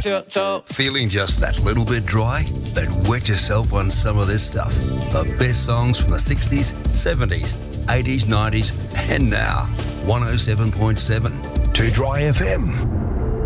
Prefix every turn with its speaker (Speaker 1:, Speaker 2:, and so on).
Speaker 1: tiptoe.
Speaker 2: Feeling just that little bit dry? Then wet yourself on some of this stuff. The best songs from the 60s, 70s, 80s, 90s, and now. 107.7
Speaker 3: To Dry FM.